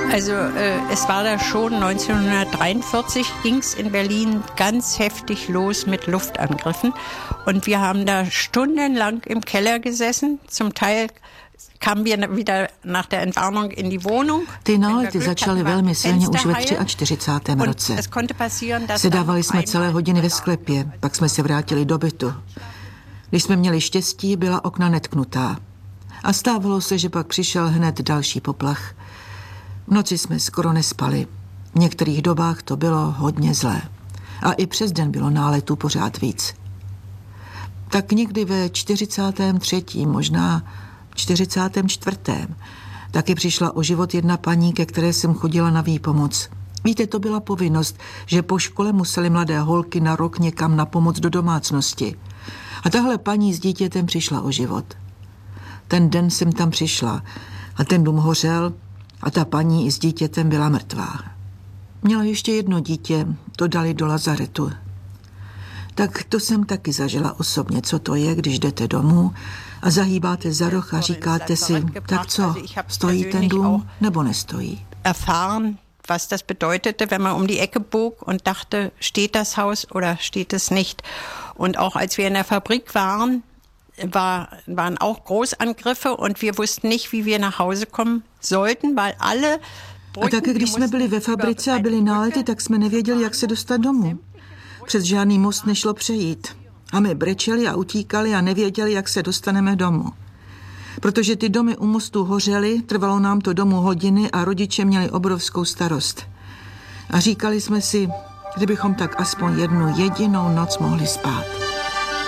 Also es war da schon 1943 ging es in Berlin ganz heftig los mit Luftangriffen und wir haben da stundenlang im Keller gesessen, zum Teil kamen wir wieder nach der Entwarnung in die Wohnung. Ty nálety začaly velmi silně už ve 43. roce. Sedávali jsme celé hodiny ve sklepě, pak jsme se vrátili do bytu. Když jsme měli štěstí, byla okna netknutá. A stávalo se, že pak přišel hned další poplach. V noci jsme skoro nespali. V některých dobách to bylo hodně zlé. A i přes den bylo náletů pořád víc. Tak někdy ve 43., možná 44. taky přišla o život jedna paní, ke které jsem chodila na výpomoc. Víte, to byla povinnost, že po škole musely mladé holky na rok někam na pomoc do domácnosti. A tahle paní s dítětem přišla o život. Ten den jsem tam přišla a ten dům hořel a ta paní i s dítětem byla mrtvá. Měla ještě jedno dítě, to dali do lazaretu. Tak to jsem taky zažila osobně, co to je, když jdete domů a zahýbáte za roh a říkáte si, tak co, stojí ten dům nebo nestojí? Erfahren, was das bedeutete, wenn man um die Ecke bog und dachte, steht das Haus oder steht es nicht. Und auch als wir in der Fabrik waren auch Großangriffe und wir wussten nicht, wie wir nach Hause kommen sollten, weil alle... A také když jsme byli ve fabrice a byli nálety, tak jsme nevěděli, jak se dostat domů. Přes žádný most nešlo přejít. A my brečeli a utíkali a nevěděli, jak se dostaneme domů. Protože ty domy u mostu hořely, trvalo nám to domů hodiny a rodiče měli obrovskou starost. A říkali jsme si, kdybychom tak aspoň jednu jedinou noc mohli spát.